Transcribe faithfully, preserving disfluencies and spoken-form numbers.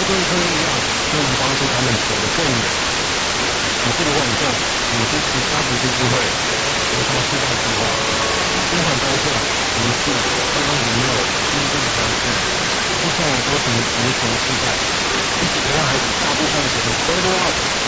对车一样，就能帮助他们走得更远。你这个晚上，你支持家族基金会国家示范计划，捐款当下，民事刚刚有没有真正相信？接下来都是无从期待，一起陪伴孩子大步向前，Follow up。